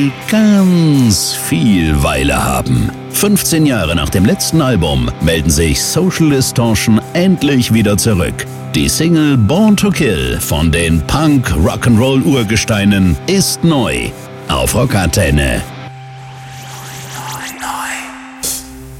ganz viel Weile haben. 15 Jahre nach dem letzten Album melden sich Social Distortion endlich wieder zurück. Die Single Born to Kill von den Punk-Rock'n'Roll-Urgesteinen ist neu auf Rockantenne.